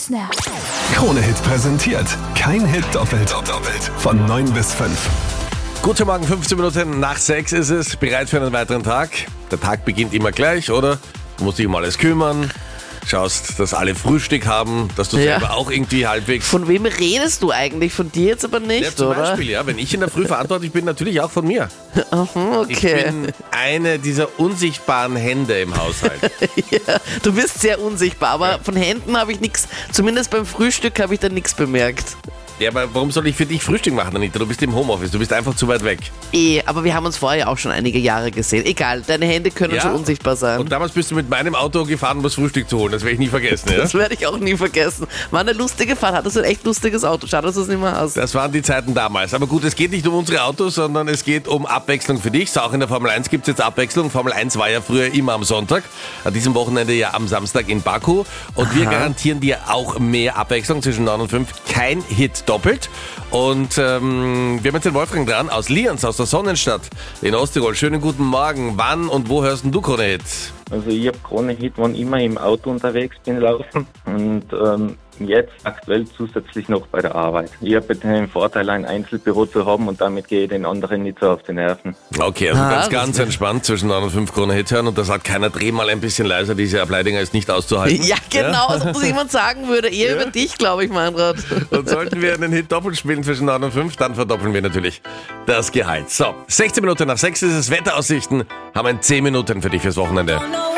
Snap. Krone-Hit präsentiert. Kein Hit doppelt. Von 9 bis 5. Guten Morgen, 15 Minuten nach 6 ist es. Bereit für einen weiteren Tag. Der Tag beginnt immer gleich, oder? Du musst dich um alles kümmern. Schaust, dass alle Frühstück haben, dass du selber auch irgendwie halbwegs... Von wem redest du eigentlich? Von dir jetzt aber nicht, Ja, zum oder? Beispiel, ja. Wenn ich in der Früh verantwortlich bin, natürlich auch von mir. Okay. Ich bin eine dieser unsichtbaren Hände im Haushalt. Ja, du bist sehr unsichtbar, aber von Händen habe ich nichts, zumindest beim Frühstück habe ich da nichts bemerkt. Ja, aber warum soll ich für dich Frühstück machen, Anita? Du bist im Homeoffice, du bist einfach zu weit weg. Aber wir haben uns vorher auch schon einige Jahre gesehen. Egal, deine Hände können schon unsichtbar sein. Und damals bist du mit meinem Auto gefahren, um das Frühstück zu holen. Das werde ich nie vergessen, ja? Das werde ich auch nie vergessen. War eine lustige Fahrt, hattest du ein echt lustiges Auto. Schade, dass du es nicht mehr hast. Das waren die Zeiten damals. Aber gut, es geht nicht um unsere Autos, sondern es geht um Abwechslung für dich. So, auch in der Formel 1 gibt es jetzt Abwechslung. Formel 1 war ja früher immer am Sonntag. An diesem Wochenende ja am Samstag in Baku. Und wir garantieren dir auch mehr Abwechslung zwischen 9 und 5. Kein Hit doppelt. Und wir haben jetzt den Wolfgang dran aus Lienz, aus der Sonnenstadt in Osttirol. Schönen guten Morgen. Wann und wo hörst denn du Krone-Hit? Also ich habe Krone-Hit, wann immer im Auto unterwegs bin, laufen und jetzt aktuell zusätzlich noch bei der Arbeit. Ich habe den Vorteil, ein Einzelbüro zu haben und damit gehe ich den anderen nicht so auf die Nerven. Okay, also ganz entspannt zwischen 9 und 5 Krone-Hit hören und da sagt keiner, dreh mal ein bisschen leiser, diese Ableidinger ist nicht auszuhalten. Ja, genau, als ob das jemand sagen würde. Eher über dich, glaube ich, Meinrad. Und sollten wir einen Hit doppelt spielen zwischen 9 und 5, dann verdoppeln wir natürlich das Gehalt. So, 16 Minuten nach 6 ist es, Wetteraussichten, haben wir 10 Minuten für dich fürs Wochenende.